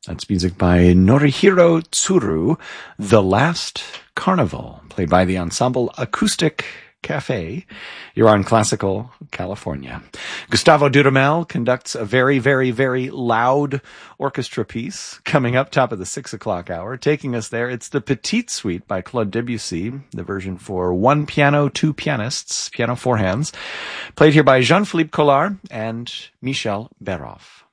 That's music by Norihiro Tsuru, The Last Carnival, played by the ensemble Acoustic Cafe. You're on Classical California. Gustavo Dudamel conducts a very, very, very loud orchestra piece coming up top of the 6 o'clock hour. Taking us there, it's the Petite Suite by Claude Debussy, the version for one piano, two pianists, piano four hands, played here by Jean-Philippe Collard and Michel Béroff.